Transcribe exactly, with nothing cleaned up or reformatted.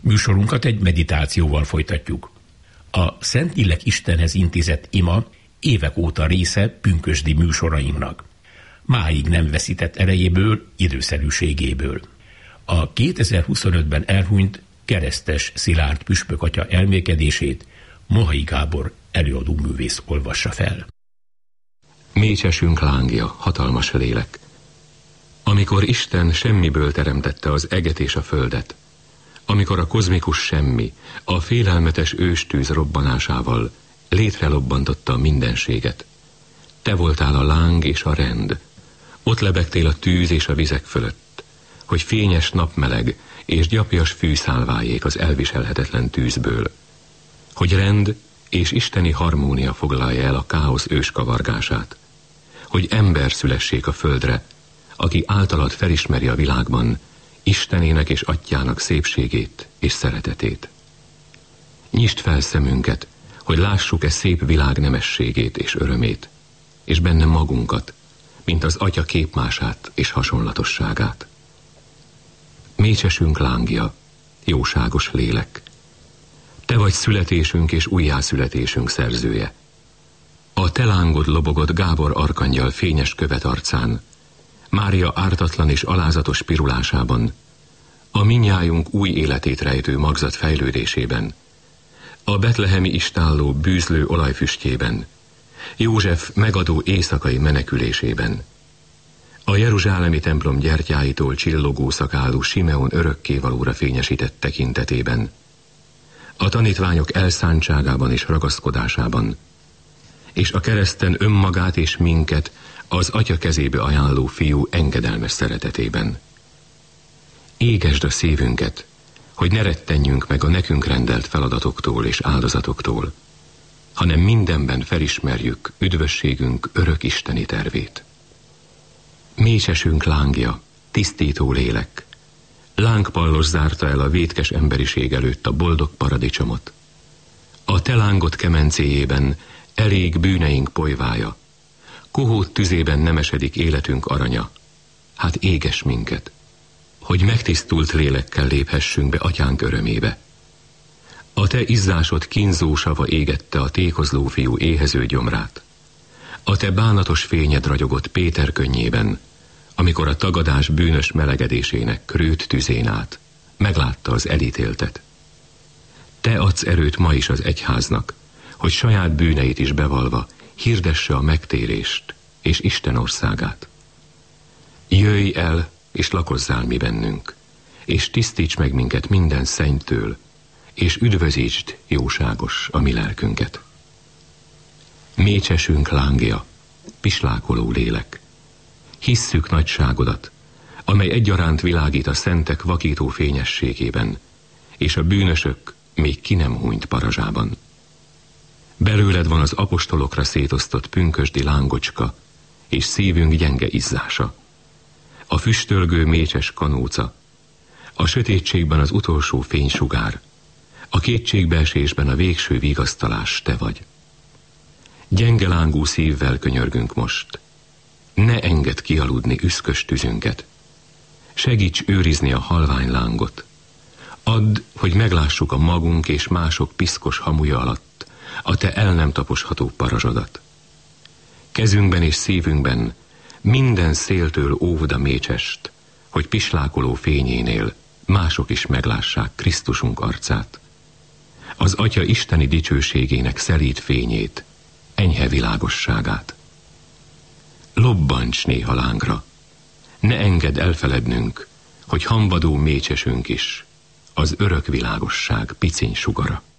Műsorunkat egy meditációval folytatjuk. A Szentlélek Istenhez intézett ima évek óta része pünkösdi műsorainknak. Máig nem veszített erejéből, időszerűségéből. A kétezer-huszonötben elhunyt Keresztes Szilárd püspök atya elmélkedését Mohai Gábor előadóművész olvassa fel. Mécsesünk lángja, hatalmas lélek. Amikor Isten semmiből teremtette az eget és a földet, amikor a kozmikus semmi, a félelmetes őstűz robbanásával létrelobbantotta a mindenséget, te voltál a láng és a rend, ott lebegtél a tűz és a vizek fölött, hogy fényes napmeleg és gyapjas fűszál váljék az elviselhetetlen tűzből, hogy rend és isteni harmónia foglalja el a káosz őskavargását, hogy ember szülessék a földre, aki általad felismeri a világban Istenének és Atyának szépségét és szeretetét. Nyisd fel szemünket, hogy lássuk-e szép világ nemességét és örömét, és benne magunkat, mint az Atya képmását és hasonlatosságát. Mécsesünk lángja, jóságos lélek, te vagy születésünk és újjászületésünk szerzője. A te lángod lobogott Gábor arkangyal fényes követ arcán, Mária ártatlan és alázatos pirulásában, a mindnyájunk új életét rejtő magzat fejlődésében, a betlehemi istálló bűzlő olajfüstjében, József megadó éjszakai menekülésében, a jeruzsálemi templom gyertyáitól csillogó szakálú Simeon örökkévalóra fényesített tekintetében, a tanítványok elszántságában és ragaszkodásában, és a kereszten önmagát és minket az Atya kezébe ajánló fiú engedelmes szeretetében. Égesd a szívünket, hogy ne rettenjünk meg a nekünk rendelt feladatoktól és áldozatoktól, hanem mindenben felismerjük üdvösségünk örök isteni tervét. Mécsesünk lángja, tisztító lélek, lángpallos zárta el a vétkes emberiség előtt a boldog paradicsomot. A te lángod kemencéjében elég bűneink polyvája, kohót tüzében nemesedik életünk aranya. Hát éges minket, hogy megtisztult lélekkel léphessünk be Atyánk örömébe. A te izzásod kínzó sava égette a tékozló fiú éhező gyomrát. A te bánatos fényed ragyogott Péter könnyében, amikor a tagadás bűnös melegedésének krőt tüzén át meglátta az elítéltet. Te adsz erőt ma is az egyháznak, hogy saját bűneit is bevalva hirdesse a megtérést és Isten országát. Jöjj el, és lakozzál mi bennünk, és tisztíts meg minket minden szennytől, és üdvözítsd, jóságos, a mi lelkünket. Mécsesünk lángja, pislákoló lélek, hisszük nagyságodat, amely egyaránt világít a szentek vakító fényességében, és a bűnösök még ki nem hunyt parazsában. Belőled van az apostolokra szétosztott pünkösdi lángocska, és szívünk gyenge izzása. A füstölgő mécses kanóca, a sötétségben az utolsó fénysugár, a kétségbeesésben a végső vigasztalás te vagy. Gyenge lángú szívvel könyörgünk most. Ne engedd kialudni üszkös tüzünket. Segíts őrizni a halvány lángot. Add, hogy meglássuk a magunk és mások piszkos hamuja alatt a te el nem taposható parazsodat. Kezünkben és szívünkben minden széltől óvd a mécsest, hogy pislákoló fényénél mások is meglássák Krisztusunk arcát. Az Atya isteni dicsőségének szelíd fényét, enyhe világosságát. Lobbancs néha lángra, ne engedd elfelednünk, hogy hamvadó mécsesünk is az örök világosság piciny sugara.